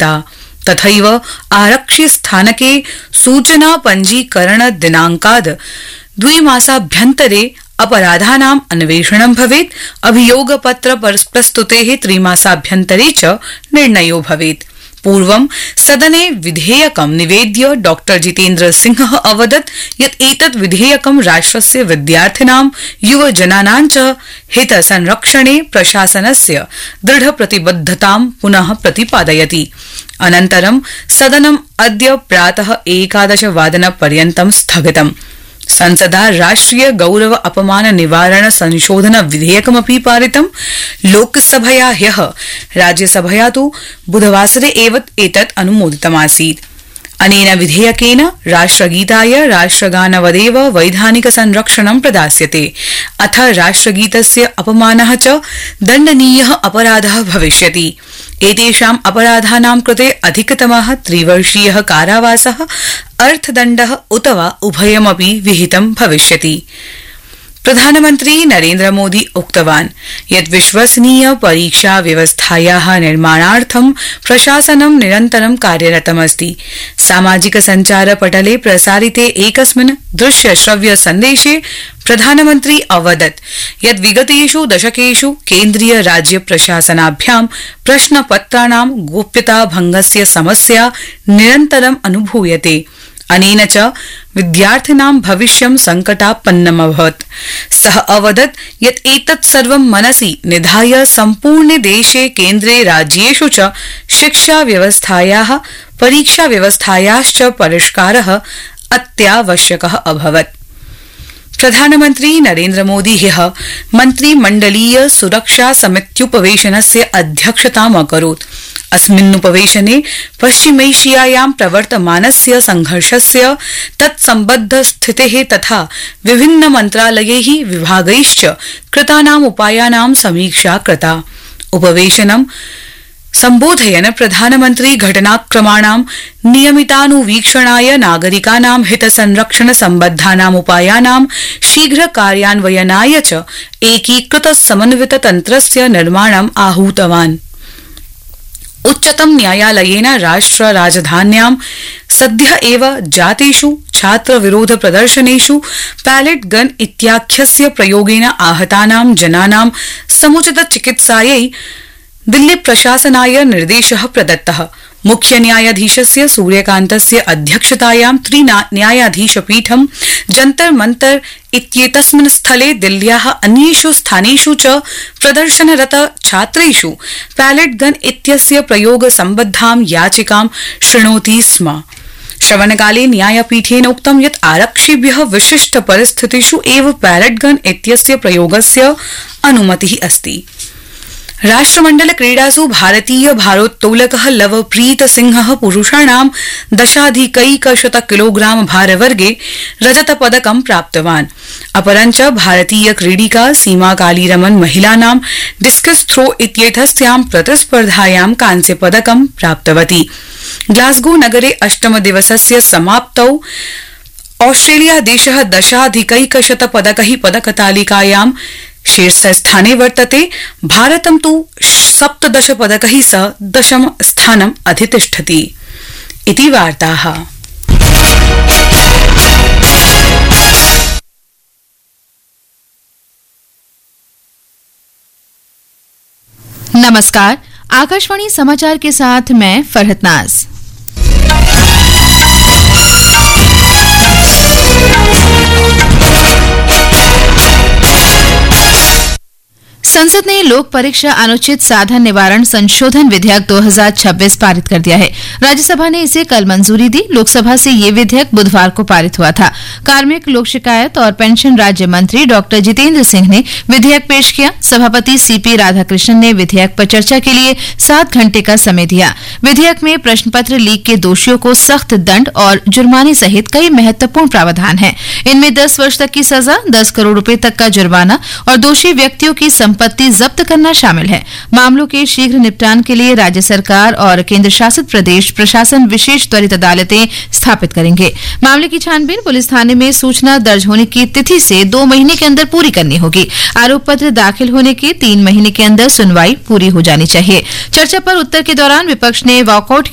कृता। तथैव आरक्षि स्थानके सूचना पञ्जीकरण दिनांकाद् 2 मासाभ्यन्तरे अपराधानाम् अन्वेषणं भवेत्। अभियोगपत्र प्रस्तुतेः 3 मासाभ्यन्तरे च निर्णयो भवेत्। पूर्वं सदने विधेयकं निवेद्य डॉ जितेन्द्र सिंहः अवदत् यत् एतत् विधेयकं राष्ट्रस्य विद्यार्थिनां युवजनानां च हितसंरक्षणे प्रशासनस्य दृढप्रतिबद्धतां पुनः प्रतिपादयति। अनन्तरं सदनम् अद्य प्रातः 11 वादनपर्यन्तं स्थगितम्। संसदा राष्ट्रिय गौरव अपमान निवारण संशोधन विधेयकमपि पारितम्। लोकसभया ह्यः, राज्यसभया तु बुधवासरे एव एतत् अनुमोदितमासीत्। अनेन विधेयकेन राष्ट्रगीताय राष्ट्रगानवदेव वैधानिक संरक्षणं प्रदास्यते। अथ राष्ट्रगीतस्य अपमानः च दण्डनीयः अपराधः भविष्यति। एतेषाम् अपराधानां कृते अधिकतमः 3 वर्षीयः कारावासः, अर्थदण्डः उत वा उभयमपि विहितं भविष्यति। प्रधानमन्त्री नरेन्द्र मोदी उक्तवान् यत् विश्वसनीय परीक्षा व्यवस्थायाः निर्माणार्थं प्रशासनं निरन्तरं कार्यरतमस्ति। सामाजिक सञ्चार पटले प्रसारिते एकस्मिन् दृश्य श्रव्य सन्देशे प्रधानमन्त्री अवदत् यत् विगतेषु दशकेषु केन्द्रीय राज्य प्रशासनाभ्यां प्रश्नपत्राणां गोप्यता भंगस्य समस्या निरन्तरम् अनुभूयते। अनेन च विद्यार्थिनां भविष्यं संकटापन्नमभवत्। सः अवदत् यत् एतत् सर्वं मनसि निधाय सम्पूर्णे देशे केन्द्रे राज्येषु च शिक्षा व्यवस्थायाः परीक्षा व्यवस्थायाश्च परिष्कारः अत्यावश्यकः अभवत्। प्रधानमन्त्री नरेन्द्र मोदी ह्यः मन्त्रिमण्डलीय सुरक्षा समित्युपवेशनस्य अध्यक्षताम् अकरोत्। अस्मिन्नुपवेशने पश्चिमैशियायां प्रवर्तमानस्य संघर्षस्य तत्सम्बद्ध स्थितेः तथा विभिन्न मन्त्रालयैः विभागैश्च कृतानाम् उपायानां समीक्षा कृता। उपवेशनं सम्बोधयन् प्रधानमन्त्री घटनाक्रमाणां नियमितानुवीक्षणाय नागरिकानां हितसंरक्षण सम्बद्धानाम् उपायानां शीघ्र कार्यान्वयनाय च एकीकृत समन्वित तन्त्रस्य निर्माणम् आहूतवान्। उच्चतम न्यायालयेन राष्ट्र राजधान्यां सद्य एव जातेषु छात्र विरोध प्रदर्शनेषु पैलेट गन इत्याख्यस्य प्रयोगेन आहतानां जनानां समुचित चिकित्सायै दिल्ली प्रशासनाय निर्देशः प्रदत्तः। मुख्य न्यायाधीशस्य सूर्यकान्तस्य अध्यक्षतायां 3 न्यायाधीशपीठं जन्तर मंतर इत्येतस्मिन् स्थले दिल्ल्याः अन्येषु स्थानेषु च प्रदर्शनरत छात्रेषु पैलेट गन इत्यस्य प्रयोग सम्बद्धां याचिकां शृणोति स्म। श्रवणकाले न्यायपीठेन उक्तं यत् आरक्षिभ्यः विशिष्ट परिस्थितिषु एव पैलेट गन इत्यस्य प्रयोगस्य अनुमतिः अस्ति। राष्ट्रमण्डल क्रीडासु भारतीय भारोत्तोलकः लवप्रीत सिंहः पुरुषाणां 10,100 किलोग्राम भारवर्गे रजतपदकं प्राप्तवान्। अपरञ्च भारतीय क्रीडिका सीमा कालीरमन महिलानां डिस्कस थ्रो इत्येतस्यां प्रतिस्पर्धायां कांस्यपदकं प्राप्तवती। ग्लासगो नगरे 8म दिवसस्य समाप्तौ ऑस्ट्रेलिया देशः 10,100 पदकैः पदकतालिकायां शीर्षस्थाने वर्तते। भारतं तु 17 पदकैः सह 10म स्थानम् अधितिष्ठति। इति वार्ताः। नमस्कार, आकाशवाणी समाचार के साथ मैं फरहत नाज। संसद ने लोक परीक्षा अनुचित साधन निवारण संशोधन विधेयक 2026 पारित कर दिया है। राज्यसभा ने इसे कल मंजूरी दी। लोकसभा से ये विधेयक बुधवार को पारित हुआ था। कार्मिक, लोक शिकायत और पेंशन राज्य मंत्री डॉक्टर जितेन्द्र सिंह ने विधेयक पेश किया। सभापति सीपी राधाकृष्णन ने विधेयक पर चर्चा के लिए 7 घंटे का समय दिया। विधेयक में प्रश्न पत्र लीक के दोषियों को सख्त दंड और जुर्माने सहित कई महत्वपूर्ण प्रावधान हैं। इनमें 10 वर्ष तक की सजा, 10 करोड़ रुपए तक का जुर्माना और दोषी व्यक्तियों की संपत्ति जब्त करना शामिल है। मामलों के शीघ्र निपटान के लिए राज्य सरकार और केंद्र शासित प्रदेश प्रशासन विशेष त्वरित अदालतें स्थापित करेंगे। मामले की छानबीन पुलिस थाने में सूचना दर्ज होने की तिथि से 2 महीने के अंदर पूरी करनी होगी। आरोप पत्र दाखिल होने के 3 महीने के अंदर सुनवाई पूरी हो जानी चाहिए। चर्चा पर उत्तर के दौरान विपक्ष ने वॉकआउट